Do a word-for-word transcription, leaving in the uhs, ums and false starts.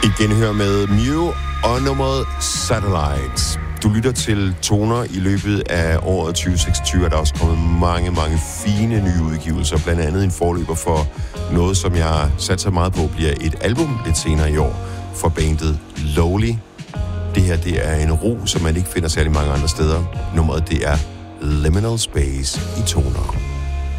Et genhør med Mew og nummeret Satellites. Du lytter til Toner. I løbet af året tyve seksogtyve er der også kommet mange, mange fine nye udgivelser. Blandt andet en forløber for noget, som jeg satser meget på, bliver et album lidt senere i år for bandet Lowly. Det her, det er en ro, som man ikke finder særlig mange andre steder. Nummeret, det er Liminal Space i Toner.